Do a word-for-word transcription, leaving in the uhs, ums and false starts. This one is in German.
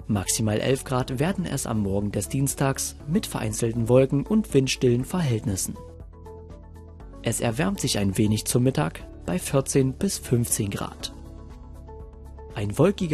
Maximal elf Grad werden es am Morgen des Dienstags mit vereinzelten Wolken und windstillen Verhältnissen. Es erwärmt sich ein wenig zum Mittag bei vierzehn bis fünfzehn Grad. Ein wolkiger